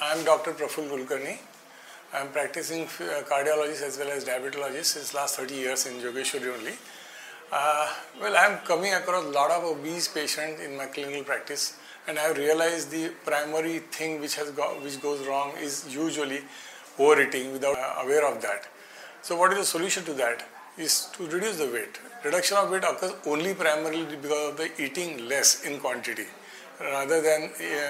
I am Dr. Praful Kulkarni. I am practicing cardiologist as well as diabetologist since last 30 years in Jogeshwari only. Well, I am coming across a lot of obese patients in my clinical practice, and I have realized the primary thing which goes wrong is usually overeating without aware of that. So what is the solution to that? Is to reduce the weight. Reduction of weight occurs only primarily because of the eating less in quantity, rather than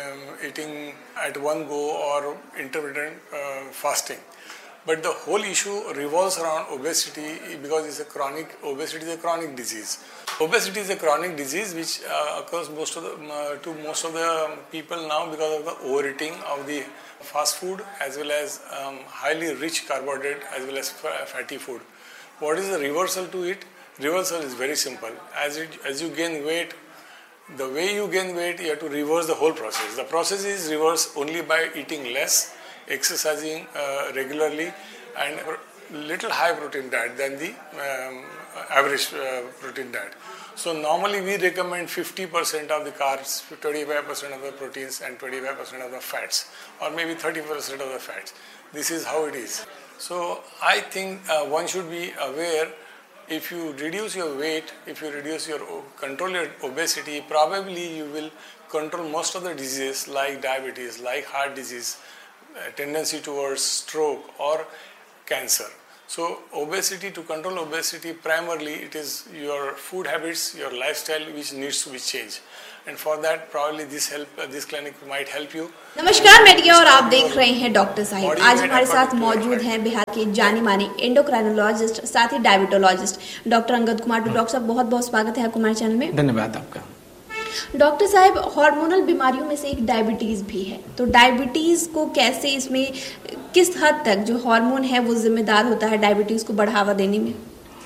eating at one go or intermittent fasting. But the whole issue revolves around obesity because obesity is a chronic disease. Obesity is a chronic disease which occurs to most of the people now because of the overeating of the fast food as well as highly rich carbohydrate as well as fatty food. What is the reversal to it? Reversal is very simple. As you gain weight, the way you gain weight, you have to reverse the whole process. The process is reversed only by eating less, exercising regularly, and little high protein diet than the average protein diet. So normally we recommend 50% of the carbs, 25% of the proteins, and 25% of the fats, or maybe 30% of the fats. This is how it is. So I think one should be aware. If you reduce your weight, if you control your obesity, probably you will control most of the diseases like diabetes, like heart disease, tendency towards stroke or cancer. So to control obesity, primarily it is your food habits, your lifestyle which needs to be changed. And for that, probably this clinic might help you. नमस्कार, मैं रिया और आप देख रहे हैं doctor Sahib. आज हमारे साथ मौजूद हैं बिहार के जाने माने एंडोक्राइनोलॉजिस्ट, साथ ही diabetologist doctor Angad Kumar. Doctor साहब, बहुत बहुत स्वागत है आपको हमारे चैनल में। धन्यवाद आपका। डॉक्टर साहब, हार्मोनल बीमारियों में से एक डायबिटीज भी है, तो डायबिटीज को कैसे, इसमें किस हद तक जो हार्मोन है वो जिम्मेदार होता है डायबिटीज को बढ़ावा देने में?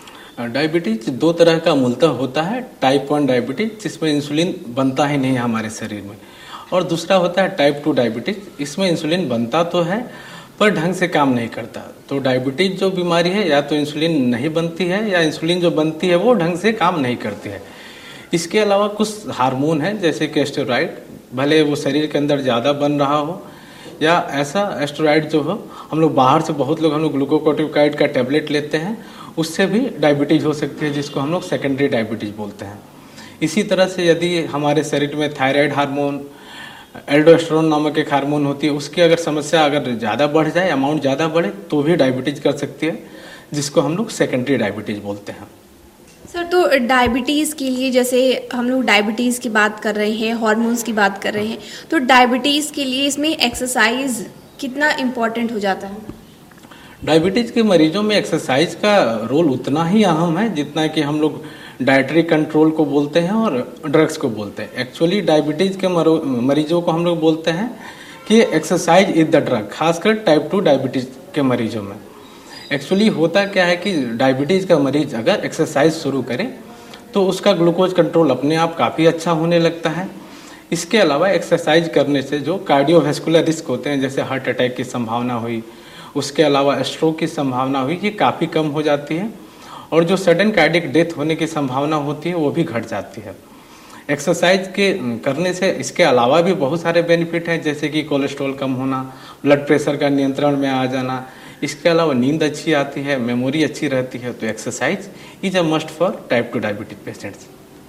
डायबिटीज दो तरह का मूलतः होता है। टाइप 1 डायबिटीज, जिसमें इंसुलिन बनता ही नहीं है हमारे शरीर में, और दूसरा होता है टाइप 2 डायबिटीज, इसमें इंसुलिन बनता तो है पर ढंग से काम नहीं करता। तो डायबिटीज जो बीमारी है, या तो इंसुलिन नहीं बनती है या इंसुलिन जो बनती है वो ढंग से काम नहीं करती है। इसके अलावा कुछ हार्मोन है जैसे कि एस्टेरॉइड, भले वो शरीर के अंदर ज़्यादा बन रहा हो, या ऐसा एस्टेरॉइड जो हो, हम लोग बाहर से बहुत लोग ग्लूकोकोर्टिकोइड का टैबलेट लेते हैं, उससे भी डायबिटीज हो सकती है, जिसको हम लोग सेकेंडरी डायबिटीज बोलते हैं। इसी तरह से यदि हमारे शरीर में थायराइड हार्मोन, एल्डोस्टेरोन नामक एक हार्मोन होती है, उसकी अगर समस्या ज़्यादा बढ़ जाए, अमाउंट ज़्यादा बढ़े, तो भी डायबिटीज कर सकती है, जिसको हम लोग सेकेंडरी डायबिटीज बोलते हैं। सर, तो डायबिटीज़ के लिए, जैसे हम लोग डायबिटीज़ की बात कर रहे हैं, हार्मोन्स की बात कर रहे हैं, तो डायबिटीज़ के लिए इसमें एक्सरसाइज कितना इम्पोर्टेंट हो जाता है? डायबिटीज के मरीजों में एक्सरसाइज का रोल उतना ही अहम है जितना कि हम लोग डाइटरी कंट्रोल को बोलते हैं और ड्रग्स को बोलते हैं। एक्चुअली डायबिटीज के मरीजों को हम लोग बोलते हैं कि एक्सरसाइज इज द ड्रग, खासकर टाइप 2 डायबिटीज के मरीजों में। एक्चुअली होता क्या है कि डायबिटीज का मरीज अगर एक्सरसाइज शुरू करे तो उसका ग्लूकोज कंट्रोल अपने आप काफ़ी अच्छा होने लगता है। इसके अलावा एक्सरसाइज करने से जो कार्डियोवैस्कुलर रिस्क होते हैं, जैसे हार्ट अटैक की संभावना हुई, उसके अलावा स्ट्रोक की संभावना हुई, ये काफ़ी कम हो जाती है, और जो सडन कार्डियक डेथ होने की संभावना होती है वो भी घट जाती है। एक्सरसाइज के करने से इसके अलावा भी बहुत सारे बेनिफिट हैं, जैसे कि कोलेस्ट्रॉल कम होना, ब्लड प्रेशर का नियंत्रण में आ जाना, इसके अलावा नींद अच्छी आती है, मेमोरी अच्छी रहती है। तो exercise is a must for type 2 diabetes patients.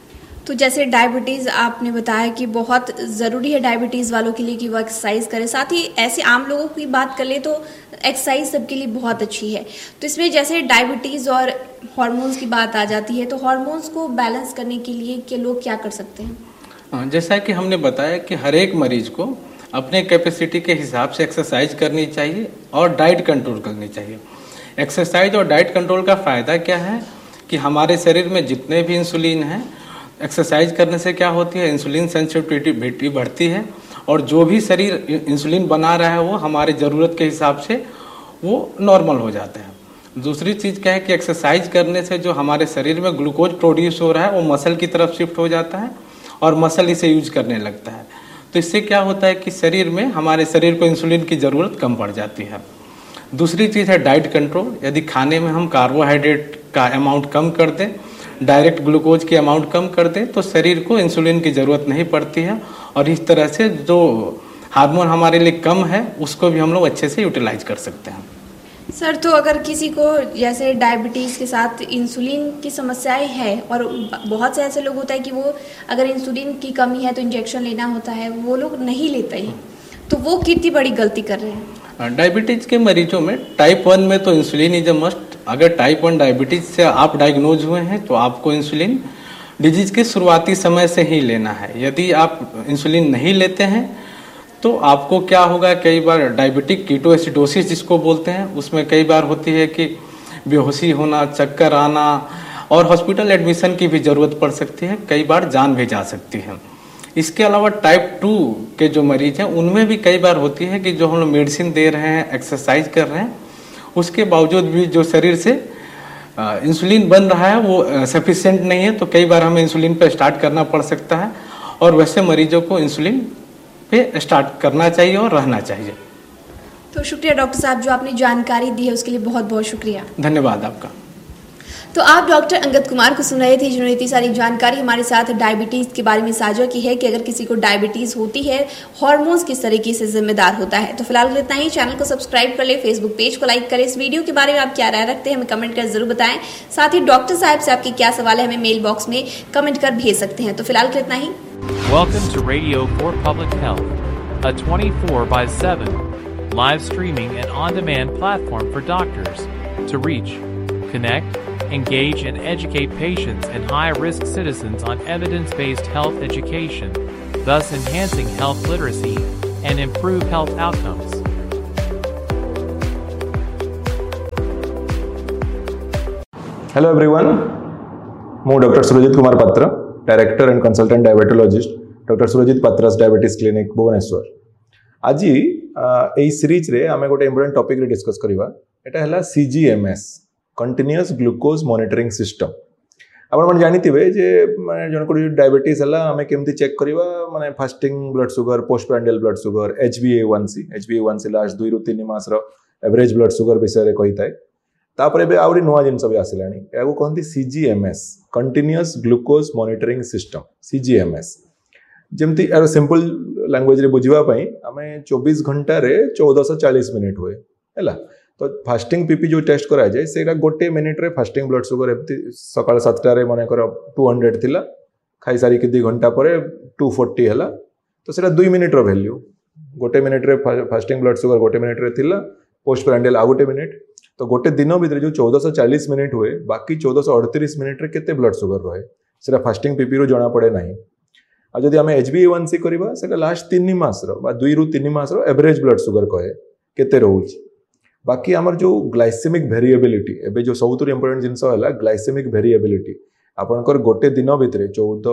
तो जैसे डायबिटीज़ आपने बताया कि बहुत ज़रूरी है डायबिटीज़ वालों के लिए कि वो एक्सरसाइज करें, साथ ही ऐसे आम लोगों की बात कर ले तो एक्सरसाइज सबके लिए बहुत अच्छी है। तो इसमें जैसे डायबिटीज़ और हार्मोन्स की बात आ जाती है, तो हार्मोन्स को बैलेंस करने के लिए के लोग क्या कर सकते हैं? जैसा कि हमने बताया कि हर एक मरीज को अपने कैपेसिटी के हिसाब से एक्सरसाइज करनी चाहिए और डाइट कंट्रोल करनी चाहिए। एक्सरसाइज और डाइट कंट्रोल का फ़ायदा क्या है कि हमारे शरीर में जितने भी इंसुलिन हैं, एक्सरसाइज करने से क्या होती है, इंसुलिन सेंसिटिविटी बढ़ती है, और जो भी शरीर इंसुलिन बना रहा है वो हमारे ज़रूरत के हिसाब से वो नॉर्मल हो जाता है। दूसरी चीज़ क्या है कि एक्सरसाइज करने से जो हमारे शरीर में ग्लूकोज प्रोड्यूस हो रहा है वो मसल की तरफ शिफ्ट हो जाता है और मसल इसे यूज करने लगता है। तो इससे क्या होता है कि हमारे शरीर को इंसुलिन की ज़रूरत कम पड़ जाती है। दूसरी चीज़ है डाइट कंट्रोल। यदि खाने में हम कार्बोहाइड्रेट का अमाउंट कम कर दें, डायरेक्ट ग्लूकोज की अमाउंट कम कर दें, तो शरीर को इंसुलिन की ज़रूरत नहीं पड़ती है, और इस तरह से जो हार्मोन हमारे लिए कम है उसको भी हम लोग अच्छे से यूटिलाइज कर सकते हैं। सर, तो अगर किसी को जैसे डायबिटीज़ के साथ इंसुलिन की समस्याएं हैं और बहुत से ऐसे लोग होता है कि वो अगर इंसुलिन की कमी है तो इंजेक्शन लेना होता है, वो लोग नहीं लेते हैं, तो वो कितनी बड़ी गलती कर रहे हैं? डायबिटीज़ के मरीजों में टाइप 1 में तो इंसुलिन इज अ मस्ट। अगर टाइप 1 डायबिटीज़ से आप डायग्नोज हुए हैं तो आपको इंसुलिन डिजीज़ के शुरुआती समय से ही लेना है। यदि आप इंसुलिन नहीं लेते हैं तो आपको क्या होगा, कई बार डायबिटिक कीटोएसिडोसिस जिसको बोलते हैं, उसमें कई बार होती है कि बेहोशी होना, चक्कर आना और हॉस्पिटल एडमिशन की भी ज़रूरत पड़ सकती है, कई बार जान भी जा सकती है। इसके अलावा टाइप 2 के जो मरीज हैं उनमें भी कई बार होती है कि जो हम लोग मेडिसिन दे रहे हैं, एक्सरसाइज कर रहे हैं, उसके बावजूद भी जो शरीर से इंसुलिन बन रहा है वो सफिशिएंट नहीं है, तो कई बार हमें इंसुलिन पर स्टार्ट करना पड़ सकता है और वैसे मरीजों को इंसुलिन पे स्टार्ट करना चाहिए और रहना चाहिए। तो शुक्रिया डॉक्टर साहब, जो आपने जानकारी दी है उसके लिए बहुत बहुत शुक्रिया। धन्यवाद आपका। तो आप डॉक्टर अंगद कुमार को सुन रहे थे, जिन्होंने इतनी सारी जानकारी हमारे साथ डायबिटीज़ के बारे में साझा की है कि अगर किसी को डायबिटीज़ होती है, हार्मोन्स किस तरीके से जिम्मेदार होता है। तो फिलहाल इतना ही। चैनल को सब्सक्राइब कर ले, फेसबुक पेज को लाइक करें। इस वीडियो के बारे में आप क्या राय रखते हैं हमें कमेंट कर जरूर बताएं। साथ ही डॉक्टर साहब से आपके क्या सवाल है हमें मेल बॉक्स में कमेंट कर भेज सकते हैं। तो फिलहाल इतना ही। Welcome to Radio for Public Health, a 24/7 live streaming and on-demand platform for doctors to reach, connect, engage, and educate patients and high-risk citizens on evidence-based health education, thus enhancing health literacy and improve health outcomes. Hello everyone, ମୁଁ doctor Surjit Kumar पात्र, director and consultant diabetologist, doctor Surjit पात्रास diabetes clinic Bhubaneswar. आज यही series रे आमे गोटे important topic रे discuss करबा। एटा हला CGMS, continuous glucose monitoring system. आपण मन जानिथिबे जे माने जन को डायबिटीज हला आमे केमती चेक करबा, माने fasting blood sugar, postprandial blood sugar, HbA1c last 2 ରୁ 3 मास रो एवरेज ब्लड शुगर विषय रे कहि थाए। तापर एबे आउरी नुवा जिनस भी आसिलानी, याको कहंती CGMS, continuous glucose monitoring system, CGMS। जेमती यार सिंपल लैंग्वेज रे बुझिबा पई आमे 24 घंटा रे 1440 मिनिट हुए हैला। तो फास्टिंग पीपी जो टेस्ट करा जाए सेटा गोटे मिनिट रे फास्टिंग ब्लड शुगर एमती सकाळ 7टा रे माने कर 200 थिला, खाई सारी के 2 घंटा परे 240 हैला। तो सेटा 2 मिनिट रो वैल्यू, गोटे मिनिट रे फास्टिंग ब्लड शुगर गोटे मिनिट रे थिला, पोस्टप्रांडियल आ गोटे मिनिट। तो गोटे दिन भितर जो 1440 मिनिट हुए, बाकी 1438 मिनिट रे केते ब्लड शुगर रहे सेटा फास्टिंग पीपी रो जणा पड़े नाही। आ जदि आमे HbA1c करबा सेटा लास्ट 3 मास रो बा 2 ରୁ 3 मास रो एवरेज ब्लड शुगर कहे केते रहउची। बाकी हमर जो ग्लाइसेमिक वेरिएबिलिटी, एबे जो सबुतु इंपोर्टेंट जिंस हला ग्लाइसेमिक वेरिएबिलिटी, आपनकर गोटे दिन भितर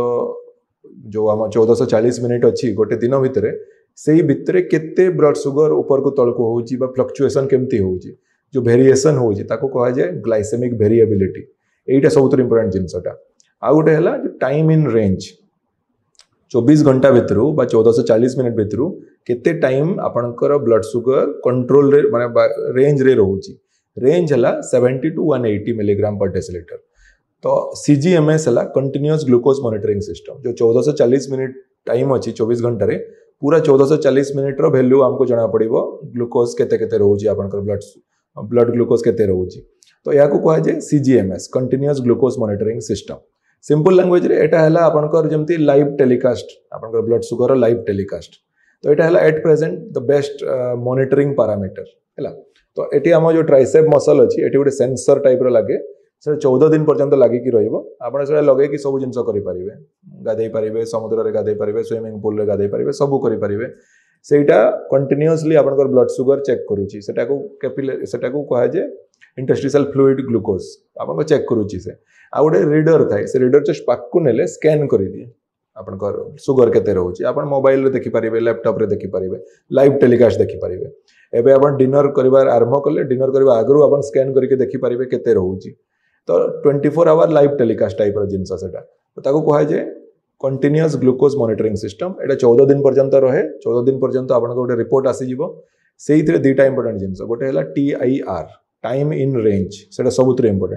1440 मिनिट अछि, गोटे दिन भितर सेही भितर केते ब्लड शुगर ऊपर को तळ को होउची बा फ्लक्चुएशन केमती होउची, जो वेरिएशन होउची ताको कहा जाए ग्लाइसेमिक वेरिएबिलिटी। एटा सबुतु इंपोर्टेंट जिंसटा। आ गोटे हला टाइम इन रेंज, 24 घंटा भितर बा 1440 मिनिट भितर केते टाइम आपनकर ब्लड शुगर कंट्रोल रे माने रेंज रे रहउची। रेंज हला 70 to 180 मिलीग्राम पर डेसिलीटर। तो CGMS हला कंटीन्यूअस ग्लूकोज मॉनिटरिंग सिस्टम, जो 1440 मिनिट टाइम अछि 24 घंटा रे, पूरा 1440 मिनिट रो वैल्यू हमको जणा पड़िबो ग्लूकोज केते केते रहउची, आपनकर ब्लड ग्लूकोज केते रहउची। तो याको कहा जाए CGMS, continuous glucose monitoring system. Simple language रे एटा हला आपनकर जेमती लाइव टेलीकास्ट, आपनकर ब्लड शुगर लाइव टेलीकास्ट। तो एटा हला at present the best monitoring parameter हला। तो एटी हम जो ट्राइसेप मसल अछि, एटी गोटे सेंसर टाइप रो लागे, से 14 दिन पर्यंत लागि कि रहइबो। आपण से लगे कि सब जिंस करि परिबे, गाधै परिबे, समुद्र रे गाधै परिबे, स्विमिंग पूल रे गाधै परिबे, सब करि परिबे। सेटा कंटीन्यूअसली आपनकर ब्लड शुगर चेक करूची, सेटा को कहा जाए इंटरस्टिशियल फ्लूइड ग्लूकोज, आपन चेक करूची से। आ गोटे रीडर थाए, से रीडर जस्ट पाकु नेले स्कैन करि दिए आपनकर शुगर केते रहउची। आपन मोबाइल रे देखि परिबे, लैपटॉप रे देखि परिबे, लाइव टेलीकास्ट देखि परिबे। एबे आपन डिनर करिवार आरंभ कले, डिनर करिवा आगरु आपन स्कैन करके देखि परिबे केते रहउची। तो 24 आवर लाइव टेलीकास्ट टाइप रो जिंस सेटा। तो ताको कहा जाए कंटीन्यूअस ग्लूकोज मॉनिटरिंग सिस्टम। एटा 14 दिन पर्यंत रहे। 14 दिन पर्यंत आपन गोटे रिपोर्ट आसी जिवो। सेही दुटा इंपोर्टेंट जिंस, गोटे हला TIR, टाइम इन रेंज, सेटा सबुतरे इंपोर्टेंट।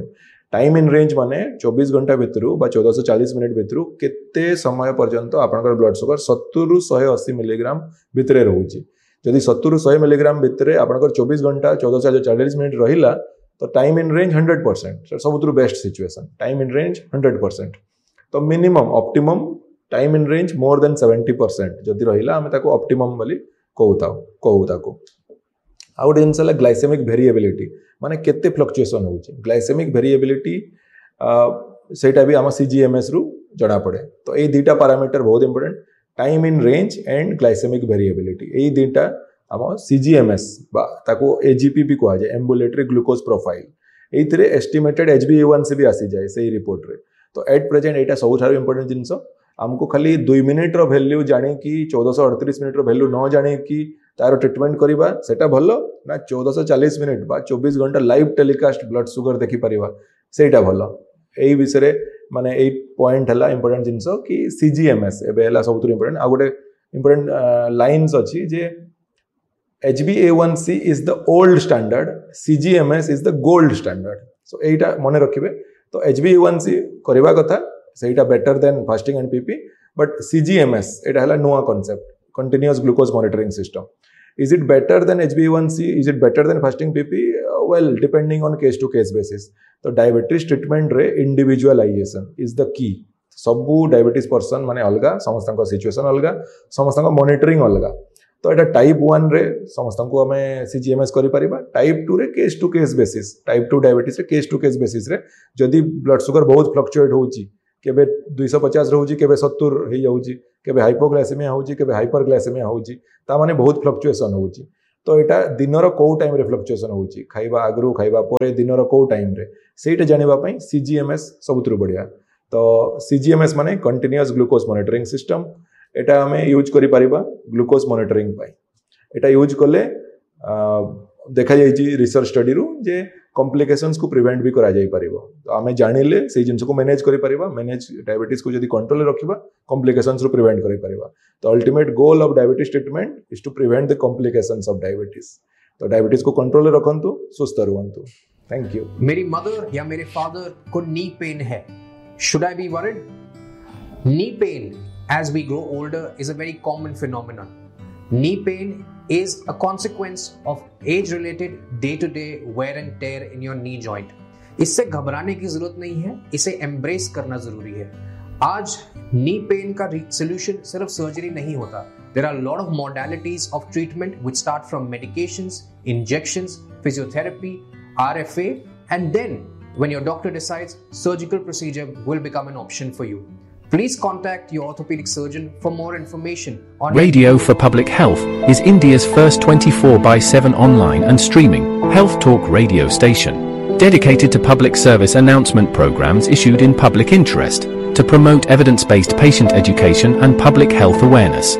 टाइम इन रेंज माने 24 घंटा भितर 1440 मिनिट भितर केते समय पर्यंत आपनकर ब्लड शुगर 70 रु 180 मिलीग्राम भितर रोचे। जदि 70 रु 100 मिलीग्राम भितर आपनकर 24 घंटा 1440 मिनिट रहिला तो time in range 100%, सबुठु best situation, time in range 100%। तो minimum optimum time in range more than 70% जदि रहिला आमे ताको ऑप्टिमम बोली कहू ताको। आउ जिन ग्लाइसेमिक वेरिएबिलिटी माने केते फ्लक्चुएशन होउची। ग्लाइसेमिक वेरिएबिलिटी सेटा भी आम सीजीएमएस रु जणा पड़े। तो ये दुटा पैरामीटर बहुत important, time in range and glycaemic variability. ये दुटा आम सीजीएमएस ताको एजीपी भी कहा जाए, एम्बुलेटरी ग्लूकोज प्रोफाइल। ये एस्टिमेटेड HbA1c भी आसी जाए से रिपोर्ट रे। तो एट प्रेजेंट यहाँ सब इंपोर्टेंट जिनस आमको खाली 2 मिनिट रो वैल्यू जानी कि 1438 मिनिट रो वैल्यू न जानी कि तार ट्रिटमेंट करवा सेटा भलो ना 1440 मिनिट बा 24 घंटा लाइव टेलीकास्ट ब्लड शुगर देखि परिबा सेटा भलो। एई विषय माने एई पॉइंट हला इंपोर्टेंट जिनस कि सीजीएमएस एबे हला सबुत इंपोर्टेंट। आ गोटे इंपोर्टेंट लाइन्स अछि जे HbA1c is the old standard, CGMS is the gold standard. सो एटा मने रखिबे। तो HbA1c करबा कथा सेटा better than fasting and PP, but CGMS एटा हला नुआ concept, continuous glucose monitoring system. Is it better than HbA1c? Is it better than fasting PP? Well, depending on case to case basis. तो diabetes treatment रे individualisation is the key. सबू diabetes person माने अलगा, समस्त situation अलगा, समस्त monitoring अलगा। तो एटा टाइप 1 रे समस्त को हमें CGMS करि परिबा, टाइप 2 रे case to case basis, type 2 diabetes रे केस टू केस बेसिस रे जदि ब्लड शुगर बहुत फ्लक्चुएट होउची, केबे 250 रहउची, केबे 70 हे जाउची, केबे हाइपोग्लाइसेमिया होउची, केबे हाइपरग्लाइसेमिया होउची, ता माने बहुत फ्लक्चुएशन होउची। तो एटा दिनर को टाइम रे फ्लक्चुएशन होउची, खाइबा आगरु खाइबा परे दिनर को टाइम रे सेटा जानिबा पई CGMS सबुतरु बढ़िया। तो CGMS माने कंटीन्यूअस ग्लूकोज मॉनिटरिंग सिस्टम। एटा हमें यूज करि परिबा ग्लूकोज मॉनिटरिंग पई। एटा यूज करले देखा जाइए रिसर्च स्टडी रु जे कॉम्प्लिकेशंस को प्रिवेंट भी करा जाई परिबो। तो आमे जानिले से जिंस को मैनेज करि परिबा, मैनेज डायबिटीज को जदी कंट्रोल रखिबा कॉम्प्लिकेशंस रु प्रिवेंट करि परिबा। तो ultimate goal of diabetes treatment is to prevent the complications of diabetes. तो डायबिटीज को कंट्रोल रखंतु, सुस्त रहंतु। Thank you. मेरी मदर या मेरे फादर को नी पेन है, should I be worried? Knee pain as we grow older is a very common phenomenon. Knee pain is a consequence of age-related day-to-day wear and tear in your knee joint. इससे घबराने की जरूरत नहीं है, इसे embrace करना जरूरी है। आज नी पेन का सोल्यूशन सिर्फ सर्जरी नहीं होता। There are a lot of modalities of treatment which start from medications, injections, physiotherapy, RFA, and then when your doctor decides, surgical procedure will become an option for you. Please contact your orthopedic surgeon for more information on Radio for Public Health is India's first 24/7 online and streaming health talk radio station dedicated to public service announcement programs issued in public interest to promote evidence-based patient education and public health awareness.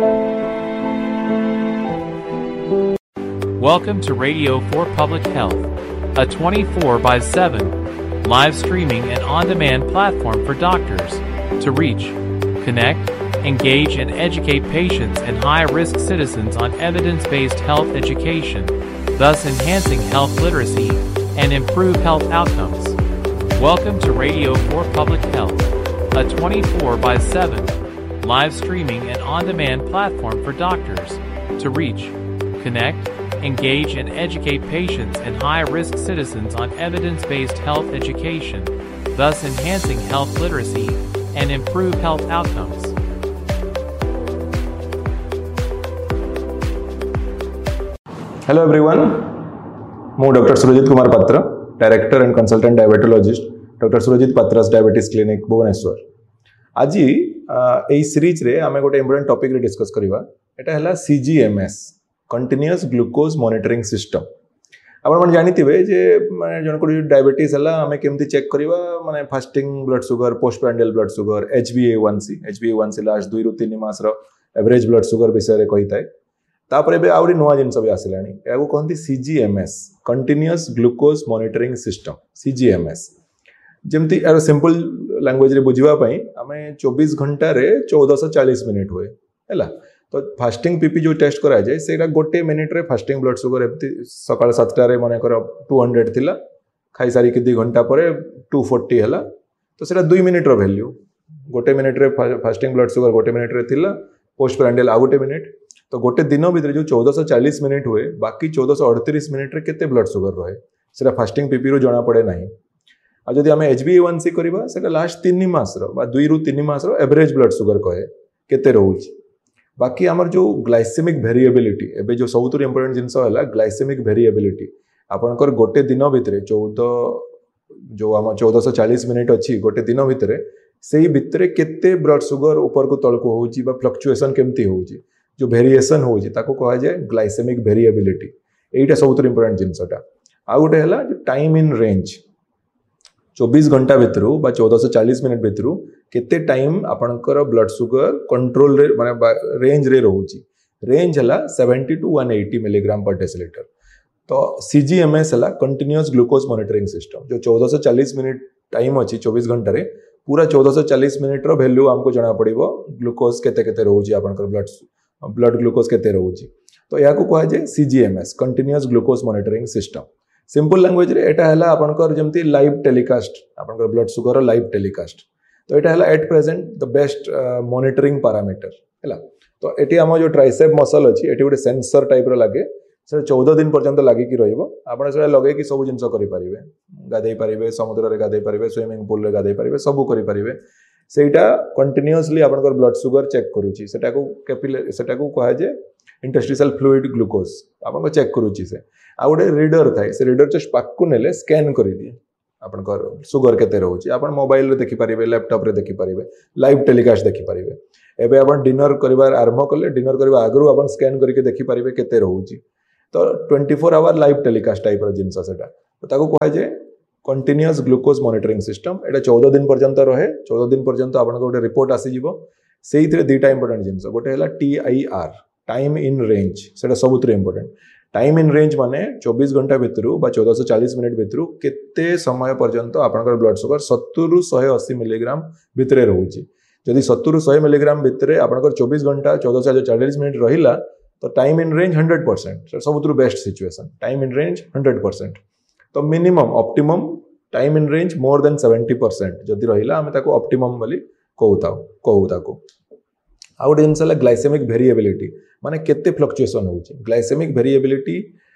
Welcome to Radio for Public Health, a 24/7 live streaming and on-demand platform for doctors to reach, connect, engage, and educate patients and high-risk citizens on evidence-based health education, thus enhancing health literacy and improve health outcomes. Welcome to Radio for Public Health, a 24/7 live streaming and on-demand platform for doctors to reach, connect, engage, and educate patients and high-risk citizens on evidence-based health education, thus enhancing health literacy and improve health outcomes. Hello everyone, ମୁଁ doctor Surjit Kumar पात्र, director and consultant diabetologist doctor Surjit पात्रास diabetes clinic Bhubaneswar. आज এই series रे आमे गोटे important topic रे discuss करबा। एटा हला CGMS, continuous glucose monitoring system. आपण मन जानिथिबे जे माने जनको डायबिटीज हला आमे केमती चेक करबा, माने fasting blood sugar, post prandial blood sugar, HbA1c last 2 रु 3 मास रो एवरेज ब्लड शुगर विषय रे कहिताय। तापरे बे आउरी नुवा जिंस भी आसिलानी, याको कहंती CGMS, continuous glucose monitoring system CGMS। जेमती यार सिंपल लैंग्वेज रे बुझिबा पई आमे 24 घंटा रे 1440 मिनिट होए हैला। तो फास्टिंग पीपी जो टेस्ट करा जाए सेटा गोटे मिनिट रे फास्टिंग ब्लड शुगर एमती सकाळ 7टा रे माने कर 200 थिला, खाई सारी कि 2 घंटा पर 240 है तो सेटा 2 मिनिट वैल्यू गोटे मिनिट रे फास्टिंग ब्लड सुगर गोटे मिनिट रे थिला पोस्ट प्रांडियल आ गोटे मिनिट तो गोटे दिन भितर जो 1440 मिनिट हुए बाकी 1438 मिनिट रे केते ब्लड सुगर रहे सेटा फास्टिंग पीपी रू जना पड़े नहीं आ जदि आम HbA1c करबा सेटा लास्ट 3 मास रो बा 2 रू 3 मास रो एवरेज ब्लड सुगर कहे केते रहउची बाकी आमर जो ग्लाइसेमिक वेरिएबिलिटी एबे जो सबुतु इंपोर्टेंट जिंस हला ग्लाइसेमिक वेरिएबिलिटी आपनकर गोटे दिन भितर 14 जो आम 1440 मिनिट अच्छी गोटे दिन भितर से भितर केते ब्लड सुगर ऊपर को तल को होउची बा फ्लक्चुएशन केमती होउची जो वेरिएशन होउची ताको कहा जाए ग्लाइसेमिक वेरिएबिलिटी एटा सबुतु इंपोर्टेंट जिंसटा आ गोटे हला जो टाइम इन रेंज 24 घंटा भितर बा 1440 मिनिट भितर केते टाइम आपनकर ब्लड सुगर कंट्रोल रे माने रेंज रे रहउची रेंज हला 70 टू 180 मिलीग्राम पर डेसिलीटर तो CGMS हला कंटीन्यूअस ग्लूकोज मॉनिटरिंग सिस्टम जो 1440 मिनिट टाइम अच्छी 24 घंटा रे पूरा 1440 मिनिट रो वैल्यू हमको जना पड़िबो ग्लूकोज केते केते रहउची आपनकर ब्लड ग्लूकोज केते रहउची तो या को कहा जाय CGMS continuous glucose monitoring system simple language रे एटा हला आपनकर जेमती लाइव टेलीकास्ट आपनकर ब्लड सुगर लाइव टेलीकास्ट तो एटा हला at present the best monitoring parameter हला तो एटी हम जो ट्राइसेप मसल अछि एटी गोटे सेंसर टाइप रो लागे से 14 दिन पर्यंत लागी कि रहिबो आपण से लगे कि सब जिंस करि परिबे गाधै परिबे समुद्र रे गाधै परिबे स्विमिंग पूल रे गाधै परिबे सब करि परिबे सेटा कंटीन्यूअसली आपनकर ब्लड सुगर चेक करूची सेटा को कैपिलरी सेटा को कहा जे इंटरस्टिशियल फ्लूइड ग्लूकोज आपन को चेक करूची से आ गोटे रीडर थाए से रीडर जस्ट पाक को नेले स्कैन करि दिए आपनकर सुगर केते रहउची आपन मोबाइल रे देखि परिबे लैपटॉप रे देखि परिबे लाइव टेलीकास्ट देखि परिबे एबे आपन डिनर करिवार आरंभ करले डिनर करबा आगरु आपन स्कैन करके देखि परिबे केते रहउची तो 24 आवर लाइव टेलीकास्ट टाइप रो जिंस सेटा तो ताको कहा जे कंटीन्यूअस ग्लूकोज मॉनिटरिंग सिस्टम एटा 14 दिन पर्यंत रहे 14 दिन पर्यंत आपन को गोटे रिपोर्ट आसी जिवो सेइथरे दुटा इंपोर्टेंट जिंस गोटे हला TIR टाइम इन रेंज सेटा सबुतरे इंपोर्टेंट टाइम इन रेंज माने 24 घंटा भितर बा 1440 मिनिट भितर केते समय पर्यंत आपनकर ब्लड सुगर 70 रु 180 मिलीग्राम भितरे रहउची जदि 70 रु 100 मिलीग्राम भितरे आपनकर 24 घंटा 1440 मिनिट रहिला तो time in range 100% सबुतु best situation time in range 100% तो minimum optimum time in range more than 70% जदि रहिला हमें ताको ऑप्टिमम बोली कहू ताको आ गोटे जिनस ग्लाइसेमिक वेरिएबिलिटी माने केते फ्लक्चुएशन होउची ग्लाइसेमिक वेरिएबिलिटी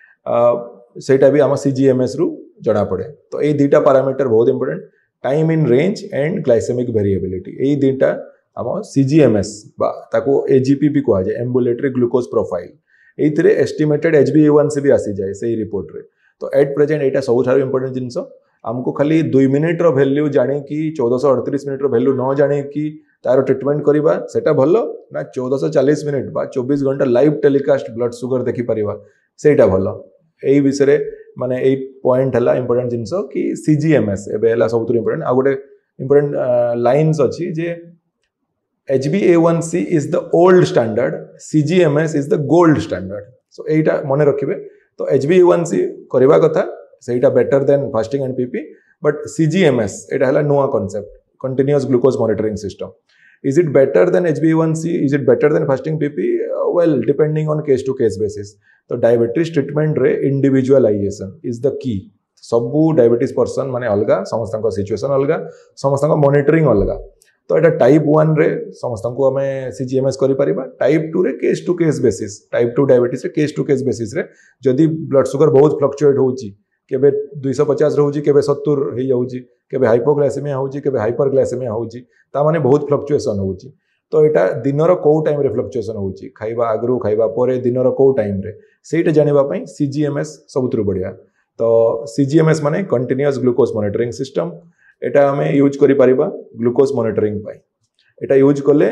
सेटा भी आम CGMS रु जना पड़े तो ये दुटा पैरामीटर बहुत important time in range and glycaemic variability ये दुटा आम CGMS बा ताको AGP भी कहा जाए एम्बुलेटरी ग्लूकोज प्रोफाइल एथिरे एस्टिमेटेड HbA1c भी आसी जाए सही रिपोर्ट रे तो एट प्रेजेंट एटा सबुठार इंपोर्टेंट जिनस हमको खाली 2 मिनिट रो वैल्यू जाने कि 1438 मिनिट रो वैल्यू न जाने कि तार ट्रीटमेंट करबा सेटा भलो ना 1440 मिनिट बा 24 घंटा लाइव टेलीकास्ट ब्लड सुगर देखि परिबा सेटा भलो एई विषय माने एई पॉइंट हला इंपोर्टेंट जिंस कि CGMS एबे हला सबुतु इंपोर्टेंट आ गोटे इंपोर्टेंट लाइन्स अछि जे HbA1c is the old standard CGMS is the gold standard so एटा मने रखिबे तो HbA1c करबा कथा सेटा better than fasting and PP but CGMS एटा हला नुवा concept continuous glucose monitoring system is it better than HbA1c is it better than fasting PP well depending on case to case basis तो diabetes treatment रे individualisation is the key सबू diabetes person माने अलगा समस्त situation अलगा समस्त monitoring अलगा तो एटा टाइप 1 रे समस्त को हमें CGMS करि परिबा टाइप 2 रे case to case basis type 2 diabetes रे केस टू केस बेसिस रे जदी ब्लड सुगर बहुत फ्लक्चुएट होउची केबे 250 रहउची केबे 70 हे जाउची केबे हाइपोग्लाइसेमिया होउची केबे हाइपरग्लाइसेमिया होउची ता माने बहुत फ्लक्चुएशन होउची तो एटा दिनर को टाइम रे फ्लक्चुएशन होउची खाइबा आगरु खाइबा परे दिनर को टाइम रे सेटा जानिबा पई CGMS सबुतरु बढ़िया तो CGMS माने कंटीन्यूअस ग्लूकोज मॉनिटरिंग सिस्टम एटा हमें यूज करि परिबा ग्लूकोज मॉनिटरिंग पई एटा यूज करले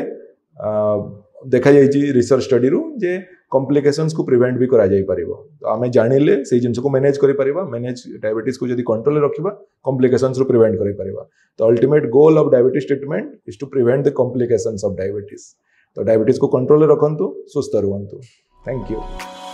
देखा जाइए रिसर्च स्टडी रु जे कॉम्प्लिकेशंस को प्रिवेंट भी करा जाई परिबो तो आमे जानिले से जिंस को मैनेज करि परिबा मैनेज डायबिटीज को जदी कंट्रोल रे रखिबा कॉम्प्लिकेशंस रु प्रिवेंट करि परिबा तो ultimate goal of diabetes treatment is to prevent the complications of diabetes तो डायबिटीज को कंट्रोल रे रखंतु सुस्थ रहंतु थैंक यू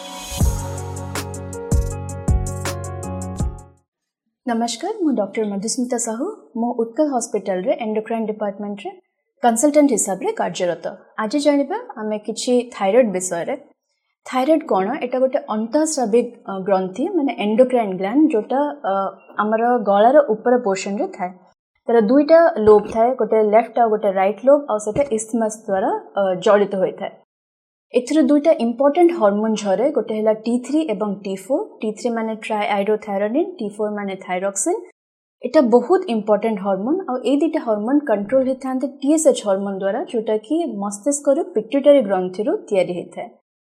नमस्कार मु डॉक्टर मधुस्मिता साहू मो उत्कल हॉस्पिटल रे एंडोक्राइन डिपार्टमेंट रे कंसल्टेंट हिसाब रे कार्यरत आज जानिबा आमे किछि थायराइड विषय रे थायराइड कौन एटा गोटे अंतःस्राविक ग्रंथि माने एंडोक्राइन ग्लैंड जोटा आमर गलार ऊपर पोर्शन रे थाए तार दुईटा लोब थाए गोटे लेफ्ट आ गोटे राइट लोब आ सेटा इस्थमस द्वारा जड़ित होई थाए एथरो दुईटा इंपोर्टेंट हार्मोन झरे गोटे हैला T3 एवं T4 T3 माने ट्राइआइडोथायरोनिन T4 माने थायरॉक्सिन एटा बहुत इंपोर्टेंट हार्मोन आ ए दुईटा हार्मोन कंट्रोल हेथांते TSH हार्मोन द्वारा जोटा कि मस्तिष्क रो पिट्यूटरी ग्रंथि रो तयारी हेथाए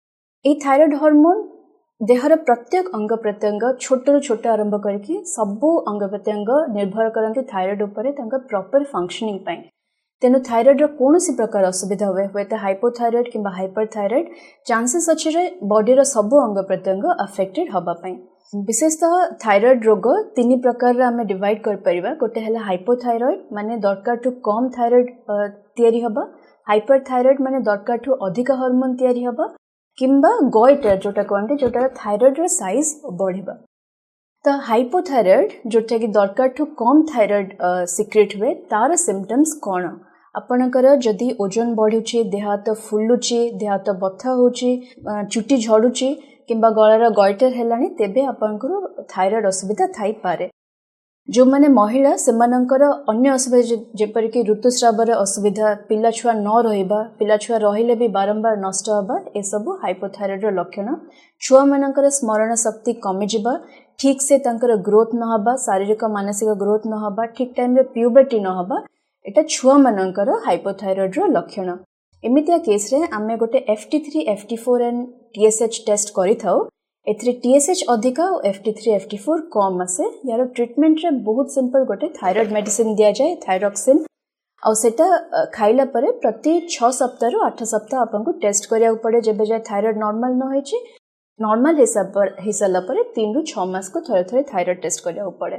ए थायराइड हार्मोन देहर प्रत्येक अंग प्रत्यंग छोट छोट आरंभ करके सबु अंग प्रत्यंग निर्भर करते थायराइड उपरे तांका प्रॉपर फंक्शनिंग पाई तेनु थायराइड रो कोनोसी प्रकार असुविधा हुए तो हाइपोथायराइड किंबा हाइपरथायराइड चांसेस अछि रे बॉडी रो सबु अंग प्रत्यंग अफेक्टेड हबा पाई विशेषतः थायराइड रोग तीन प्रकार रे हमें डिवाइड कर परिबा गोटे हला हाइपोथायराइड माने दरकार टू कम थायराइड तयारी हबा हाइपरथायराइड माने दरकार टू अधिक हार्मोन तयारी हबा किंबा गोइटर जोटा कहते जोटा थायराइड रो साइज बढ़िबा तो हाइपोथायराइड जोटा कि दरकार टू कम थायराइड सिक्रेट हुए तार सिम्पटम्स कौन आपणकर जदि ओजन बढ़ुची देह हाथ फुलुची देह हाथ बथा होची चुटी झड़ुची किंबा गलार गोइटर हेलानी तेबे आपणकर थायराइड असुविधा थाई पारे जो माने महिला सेमानंकर अन्य असुविधा जेपर कि ऋतुस्रावर असुविधा पिला छुआ न रहिबा पिला छुआ रहिले भी बारंबार नष्ट हबा ए सब हाइपोथायराइड रो लक्षण छुआ मानकर स्मरण शक्ति कमी जिबा ठीक से तांकर ग्रोथ न हबा शारीरिक मानसिक ग्रोथ न हबा ठीक टाइम रे प्यूबर्टी न हबा एटा छुआ मानकर हाइपोथायराइड रो लक्षण एमितिया केस रे आमे गोटे FT3 FT4 and TSH test करि थाउ एथरे TSH अधिका और FT3 FT4 कम आसे यार ट्रीटमेंट रे बहुत सिंपल गोटे थायराइड मेडिसिन दिया जाए थायरॉक्सिन और सेटा खाइला परे प्रति 6 सप्ताह रु 8 सप्ताह आपन को टेस्ट करिया पड़े जेबे जाय थायराइड नॉर्मल न होई छी नॉर्मल हिसाब पर हिसाला परे 3 रु 6 मास को थोड़े थोड़े थायराइड टेस्ट करिया पड़े